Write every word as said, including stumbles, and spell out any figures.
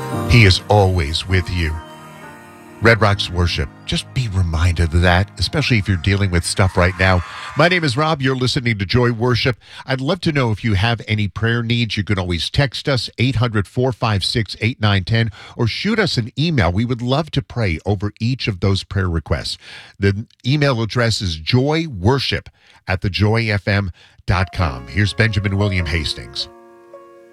He is always with you. Red Rocks Worship. Just be reminded of that, especially if you're dealing with stuff right now. My name is Rob. You're listening to Joy Worship. I'd love to know if you have any prayer needs. You can always text us, eight hundred, four five six, eight nine one zero, or shoot us an email. We would love to pray over each of those prayer requests. The email address is joyworship at the joy f m dot com. Here's Benjamin William Hastings.